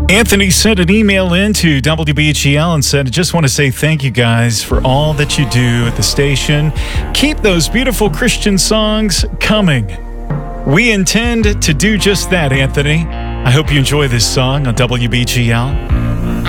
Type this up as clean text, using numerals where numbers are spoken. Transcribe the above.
Anthony sent an email in to WBGL and said, I just want to say thank you guys for all that you do at the station. Keep those beautiful Christian songs coming. We intend to do just that, Anthony. I hope you enjoy this song on WBGL.